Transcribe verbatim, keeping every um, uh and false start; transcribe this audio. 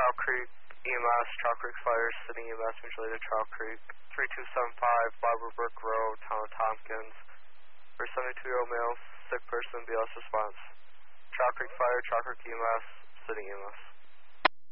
Trout Creek E M S, Trout Creek Fire, City E M S, mutually to Trout Creek. three two seven five, Barbara Brook Road, Town of Tompkins. For seventy-two-year-old male, sick person, B L S response. Trout Creek Fire, Trout Creek E M S, City E M S.